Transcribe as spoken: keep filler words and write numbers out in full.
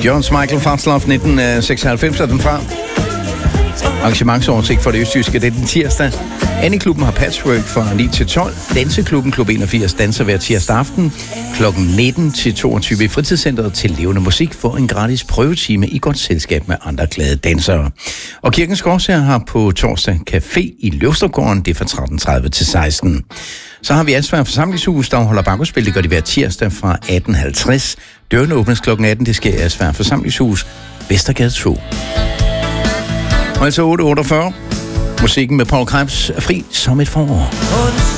Johannes Michael Fatzlaff, nitten seksoghalvfems er den fra. Arrangementsoversigt for det østjyske, det er den tirsdag. Annie-klubben har patchwork fra ni til tolv. Danseklubben Klub enogfirs danser hver tirsdag aften klokken nitten til toogtyve i fritidscenteret til levende musik for en gratis prøvetime i godt selskab med andre glade dansere. Og Kirkens Gårdsager har på torsdag café i Løvstrupgården, det er fra tretten tredive til seksten. Så har vi Ansvar Forsamlingshus, der holder bankospil, det gør de hver tirsdag fra atten halvtreds. Dørene åbnes klokken atten, det sker i Ansvar Forsamlingshus, Vestergade to. Og altså otte otteogfyrre. Musikken med Paul Krebs er fri som et forår.